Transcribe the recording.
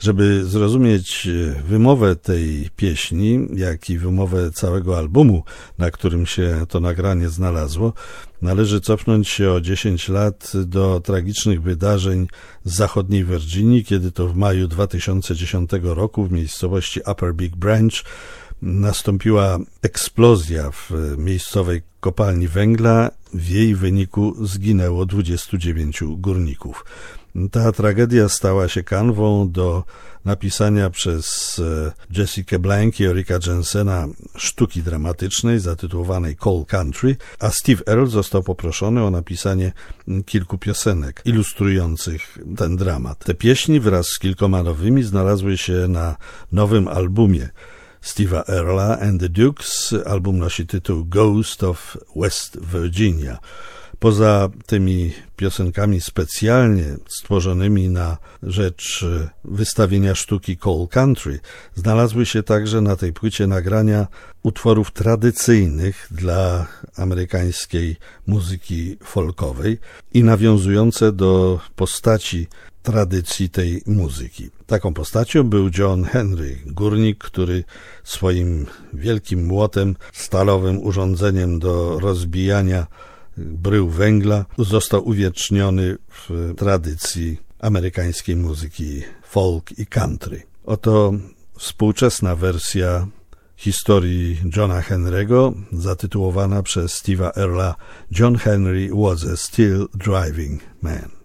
Żeby zrozumieć wymowę tej pieśni, jak i wymowę całego albumu, na którym się to nagranie znalazło, należy cofnąć się o 10 lat do tragicznych wydarzeń z zachodniej Virginii, kiedy to w maju 2010 roku w miejscowości Upper Big Branch nastąpiła eksplozja w miejscowej kopalni węgla. W jej wyniku zginęło 29 górników. Ta tragedia stała się kanwą do napisania przez Jessica Blank i Erika Jensena sztuki dramatycznej zatytułowanej Coal Country, a Steve Earle został poproszony o napisanie kilku piosenek ilustrujących ten dramat. Te pieśni wraz z kilkoma nowymi znalazły się na nowym albumie Steve'a Earle'a and the Dukes. Album nosi tytuł Ghost of West Virginia. Poza tymi piosenkami specjalnie stworzonymi na rzecz wystawienia sztuki Coal Country, znalazły się także na tej płycie nagrania utworów tradycyjnych dla amerykańskiej muzyki folkowej i nawiązujące do postaci tradycji tej muzyki. Taką postacią był John Henry, górnik, który swoim wielkim młotem, stalowym urządzeniem do rozbijania brył węgla został uwieczniony w tradycji amerykańskiej muzyki folk i country. Oto współczesna wersja historii Johna Henry'ego, zatytułowana przez Steve'a Earle'a John Henry was a still driving man.